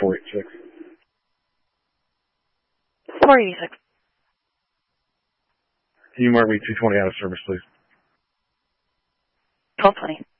486. 486. Can you mark me 220 out of service, please? 1220.